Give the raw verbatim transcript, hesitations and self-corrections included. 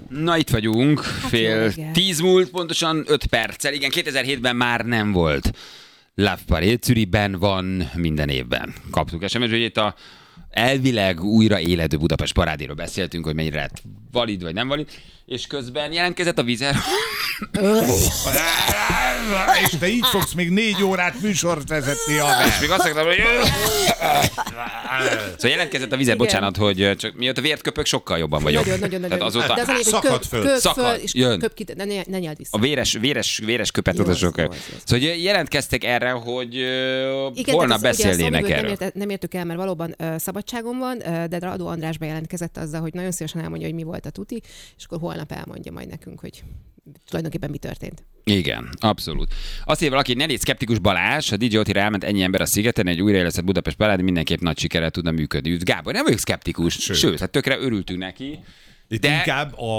Na itt vagyunk, hát fél tíz múlt, pontosan öt perccel. Igen, kétezer-hétben már nem volt Love Parade, Zürichben van minden évben. Kaptuk es em es, hogy itt a elvileg újra éledő Budapest parádéről beszéltünk, hogy mennyire lett valid vagy nem valid, és közben jelentkezett a Vizer. És te így fogsz még négy órát műsort vezetni a és még azt mondtam, hogy... Szóval jelentkezett a Vizer, bocsánat, hogy csak miatt a vért köpök, sokkal jobban vagyok. Nagyon, nagyon, nagyon. Azóta... De az a lényeg, hogy szakad köp, föl. köp Szakad, föl, és jön. köp ki, ne, ne, ne nyeld vissza. A véres, véres, véres köpet oda sokkal. jó, jó. Szóval jelentkeztek erre, hogy igen, holnap ez, beszélnének ugye, erről. nem, ért, nem értük el, mert valóban uh, szabadságon van, uh, de Radó András bejelentkezett azzal, hogy nagyon szívesen elmondja, hogy mi volt a tuti, és akkor holnap elmondja majd nekünk, hogy tulajdonképpen mi történt. Igen, abszolút. Azt írja valaki, ne légy szkeptikus, Balázs, ha dé dzsé Attira elment ennyi ember a szigeten, egy újraélesztett Budapest Paládi mindenképp nagy sikerrel tudna működni. Gábor, nem vagyok szkeptikus, sőt, sőt hát tökre örültünk neki. Itt de... inkább a